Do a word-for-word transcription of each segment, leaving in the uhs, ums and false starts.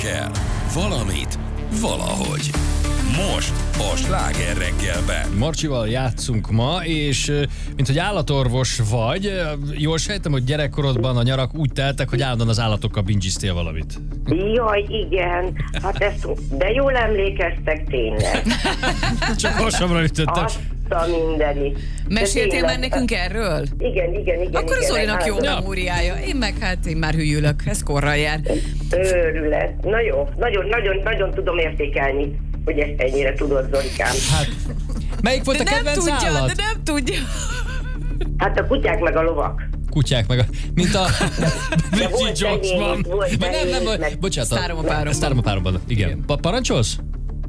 kell. Valamit valahogy. Most a Sláger reggelben. Marcsival játszunk ma, és mint hogy állatorvos vagy, jól sejtem, hogy gyerekkorodban a nyarak úgy teltek, hogy állandóan az állatokkal bingiztél valamit. Jaj, igen. Hát ezt, de jól emlékeztek tényleg. Csak hasamra ütöttem. Azt a mindenit. Meséltél már nekünk erről? Igen, igen, igen. Akkor az Zolinak jó Ja. memóriája. Én meg hát én már hülyülök, ez korral jár. Őrület. Na jó, nagyon, nagyon, nagyon tudom értékelni, hogy ezt ennyire tudod, Zolikám. Hát, melyik volt De a nem kedvenc tudja, állat? de nem tudja. Hát a kutyák meg a lovak. Kutyák meg a... Mint a... De volt Bridget Jonesban. tehén, volt Vagy nem, tehén, nem, meg- bocsánat. Sztárom a páromban. Sztárom a páromban, igen. Pa- parancsolsz?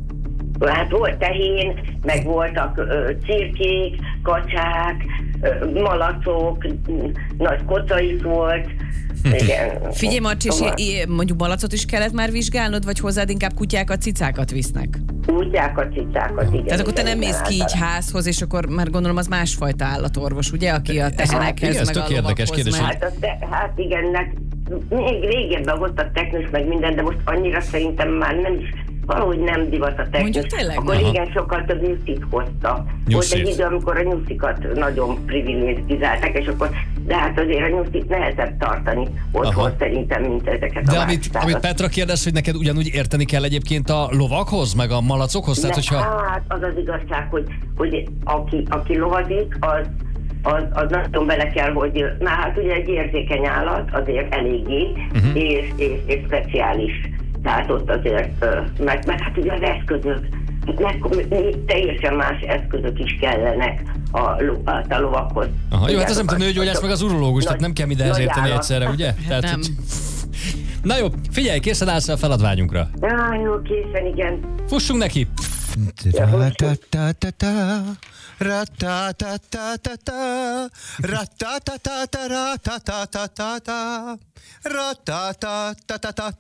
Hát volt tehén, meg voltak ö, cirkék, kacsák, ö, malacok, nagy koca is volt. Igen. Figyelj, Marcsi, és Szóval i- mondjuk malacot is kellett már vizsgálnod, vagy hozzád inkább kutyákat, cicákat visznek? Kutyákat, cicákat, igen. Tehát akkor te igen, nem mész igen, ki így általában. házhoz, és akkor már gondolom az másfajta állatorvos, ugye, aki a tehenekhez, igen, ez meg tök a érdekes lovakhoz kérdés, megy. Hát, az de, hát igen, nek, még régebben volt a technus, meg minden, de most annyira szerintem már nem is, valahogy nem divat a technus. Mondjuk tényleg Akkor nem. régen sokkal több nyuszit hozta. Nyuszit. Volt egy idő, amikor a nyuszikat nagyon privilegizálták, és akkor, de hát azért a nyuszit nehezebb tartani otthon Aha. szerintem, mint ezeket De a amit, vágszárat. amit Petra kérdez, hogy neked ugyanúgy érteni kell egyébként a lovakhoz, meg a malacokhoz? Tehát, Ne, hogyha... Hát az az igazság, hogy, hogy aki, aki lovazik, az, az, az nagyon bele kell, hogy na hát ugye egy érzékeny állat azért eléggé, uh-huh. és, és, és speciális. Tehát ott azért, ö, mert, mert hát ugye az eszközök, meg, teljesen más eszközök is kellenek a, lo, a lovakhoz. Aha, jó, hát ez nem a Tudjátok, nőgyógyász, meg az urológus, tehát nem kell mindenhez nagy érteni állat. egyszerre, ugye? Tehát, Nem. hogy- Na jó, figyelj, készen állsz a feladványunkra. Á, jó, készen, igen. Fussunk neki! Ra-ta-ta-ta-ta, ra-ta-ta-ta-ta-ta, ra-ta-ta-ta-ta, ra-ta-ta-ta-ta-ta, ra-ta-ta-ta-ta-ta.